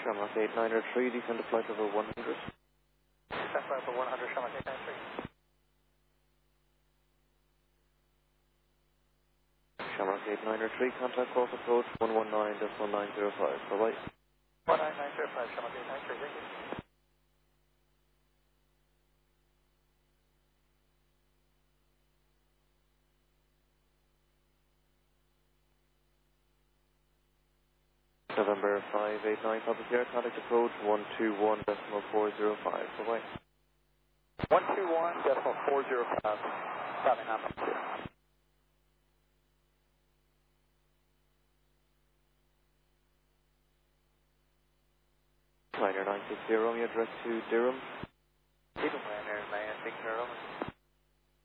Shamrock 893, descend to flight level 100. Descend flight level 100, Shamrock 893. Shamrock 893, contact Corporate code 119.905. Bye-bye. 19905, Shamrock 893, thank you. November 589, public air, contact the code 121.405. Bye-bye. 121.405, stopping on number 2. Liner 960, Romeo, address to Durham. Even Liner 960, Romeo.